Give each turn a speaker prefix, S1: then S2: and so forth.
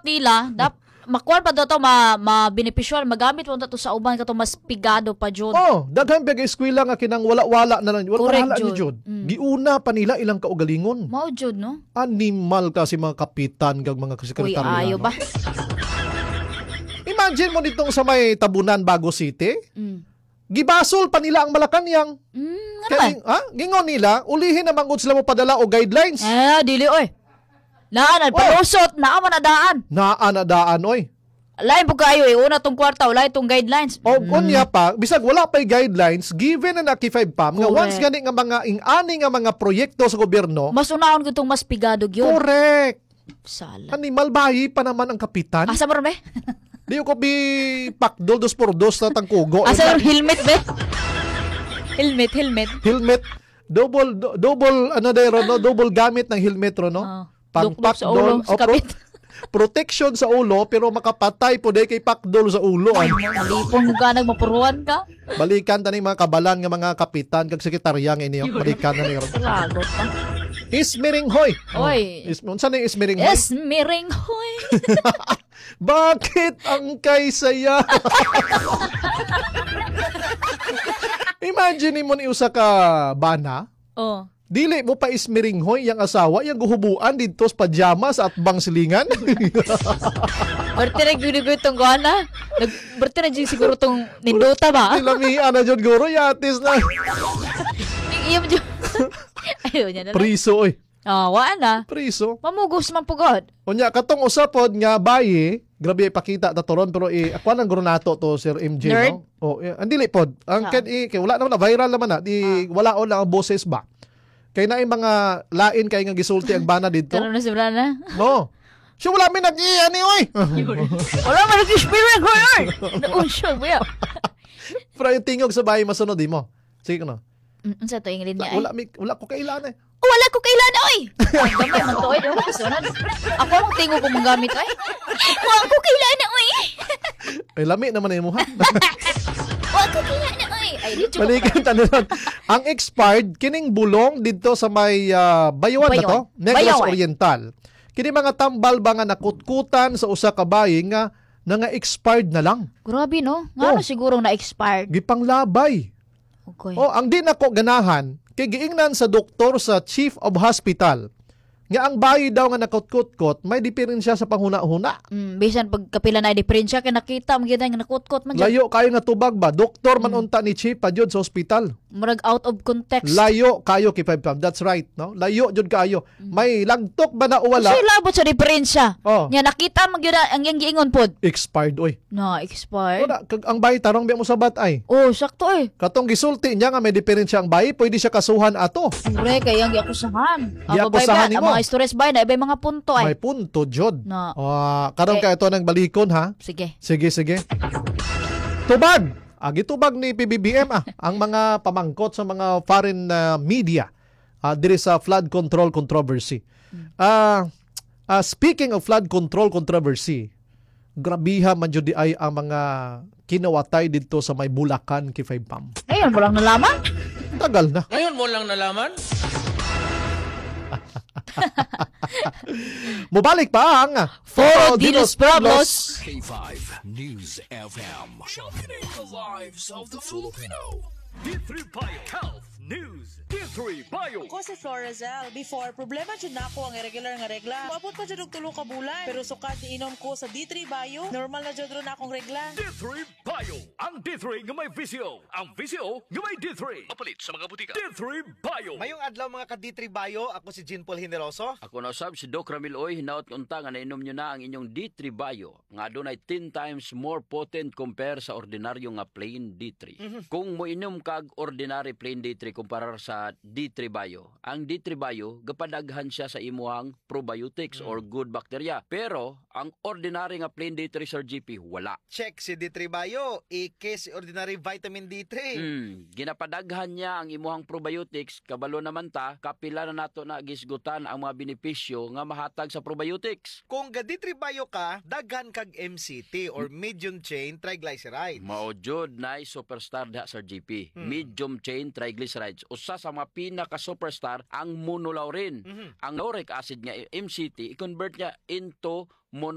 S1: nila, makuha pa daw ma-beneficial, magamit mo to sa uban kato mas pigado pa jud.
S2: Daghan bigay eskwela nga kinang wala-wala na lang. Wala ni jud. Giuna pa nila ilang kaugalingon.
S1: Mao jud no.
S2: Animal kasi mga kapitan kag mga sekretarya.
S1: Ayo ba?
S2: Imagine mo ditong sa may Tabunan, Bago City. Gibasol pa nila ang Malacañang. Gingon nila, ulihin na mangod sila mo padala o guidelines.
S1: Dili oy. Naan palusot, naaman na daan.
S2: Naan na daan oy.
S1: Lain po kayo una tong kwarta, wala itong guidelines.
S2: Unya pa, bisag wala pa'y guidelines, given na Ki5PAM, nga once gani nga mga ingani nga mga proyekto sa gobyerno,
S1: mas unahon ko itong mas pigado yun.
S2: Correct.
S1: Sala.
S2: Animal bayi pa naman ang kapitan.
S1: Asa mo be?
S2: Di ko pakdol 2x2 na tangkugo.
S1: Asa mo helmet be? Helmet.
S2: Double gamit ng helmet ro no.
S1: Pangpakdol sa kapit.
S2: Protection sa ulo pero makapatay po kay pakdol sa ulo.
S1: Malipong ka nagmapuruan ka.
S2: Balikan tani mga kabalan nga mga kapitan kag sekretarya nga inyo. Balikan na niyo.
S1: Lagot pa.
S2: Ismiring hoy.
S1: Oy.
S2: Unsa ni ismiring hoy?
S1: Ismiring hoy.
S2: Bakit ang kay saya? Imagine mo ni usa ka bana. Dili mo pa ismiringhoy yang asawa, yang guhubuan dito sa pajamas at bang silingan.
S1: Berti na gini-gini itong gana. Berti na siguro itong nindota ba?
S2: Nilamihan na dyan guro, yatis na.
S1: Iya mo dyan. Ayaw niya na lang.
S2: Priso, oy.
S1: Waan na.
S2: Priso.
S1: Mamugos man pugod.
S2: Unya, katong usapod nga bayi, grabe ipakita na toron, pero ako nang grunato to, Sir MJ.
S1: Nerd?
S2: No? Andili pod. Ang kay wala naman na, viral naman na. Wala o lang ang boses ba? Kaya na yung mga lain kaya nga gisulti ang bana dito.
S1: Karoon na si Brana?
S2: No. Siya wala may nag-iani, oy.
S1: Wala man nag-experience ko yun. Naunsyag mo yan.
S2: Pero yung tingog sa bahay masunod, di mo. Sige ko na.
S1: Sa to yung linya ay.
S2: Wala ko kailan eh.
S1: Wala ko kailan, oy. Gamay man to, oy. Ako ang tingog ko mong gamit, oy. Wala ko kailan, oy.
S2: Ay, lami naman yung muha.
S1: Wala ko kailan, oy.
S2: Balikan tanunan. Ang expired, kining bulong dito sa may Bayuan na to, Negros Oriental. Kini mga tambal ba nga nakutkutan sa usa ka bayi nga expired na lang.
S1: Grabe no? Nga siguro na expired.
S2: Gipanglabay.
S1: Okay.
S2: Ang di nako ganahan kay giingnan sa doktor sa Chief of Hospital nga ang bayi daw nga nakutkot-kot may diferensya sa panghuna-huna.
S1: Bisan pagkapila na diferensya kay nakita mo gyud nga nakutkot man dyan.
S2: Layo kayo nga tubag ba? Doktor man unta ni Chief pa jud sa ospital.
S1: Murag out of context.
S2: Layo kayo Ki5PAM. That's right, no? Layo jud kayo. May lagtok ba na o wala?
S1: Kasi labot sa diferensya. Nga nakita mo gyud ang yang giingon pod.
S2: Expired oy.
S1: Na expired.
S2: Ang bayi tarong biya mo sabat ay.
S1: Sakto eh.
S2: Katong gisulti niya nga may diferensya ang bayi, pwede siya kasuhan ato.
S1: Pre kay ang giakusahan.
S2: Giakusahan nimo.
S1: Mga stress bay na ibay mga punto ay.
S2: May punto jud.
S1: No.
S2: Karon ka ito nang balikon ha.
S1: Sige.
S2: Tubag. Gitubag ni PBBM ang mga pamangkot sa mga foreign media diri sa flood control controversy. Speaking of flood control controversy, grabiha man jud ay ang mga kinawatay dito sa may Bulacan Ki5PAM.
S1: Ngayon mo lang nalaman?
S2: Tagal na.
S3: Ngayon mo lang nalaman?
S2: Mubalik pa ang
S1: Foro Dinos Pueblos.
S4: K5 News FM. Championing the lives of the Filipino.
S5: D3 Bio Health News. D3 Bio.
S6: Ako si Florazel. Before, problema dyan na ako ang irregular nga regla. Maabot pa dyan og 3 ka bulan. Pero sukat iinom ko sa D3 Bio, normal na dyan ron akong regla.
S5: D3 Bio. Ang D3 nga may VCO. Ang VCO nga may D3.
S4: Mapalit sa mga butika.
S5: D3 Bio.
S7: Mayong adlaw mga ka-D3 Bio, ako si Jean Paul Generoso.
S3: Ako na usab si Doc Ramil Oy, hinaot unta nga nainom nyo na ang inyong D3 Bio nga adunay 10 times more potent compare sa ordinaryo nga plain D3. Kung moinom kag ordinary plain D3 kumpara sa D3 Bio, ang D3 Bio gapadaghan siya sa imuhang probiotics or good bacteria. Pero ang ordinary nga plain D3 Sir GP wala.
S7: Check si D3 Bio, ike si ordinary vitamin D3.
S3: Ginapadaghan niya ang imuhang probiotics, kabalo naman ta, kapila na nato na gisgutan ang mga benepisyo nga mahatag sa probiotics.
S7: Kung ga D3 Bio ka, daghan kag MCT or medium chain triglycerides.
S3: Mao jud nay superstar diha Sir GP. Medium chain triglycerides. Usa sa mga pinaka-superstar ang monolaurin. Ang lauric acid nga MCT i-convert niya into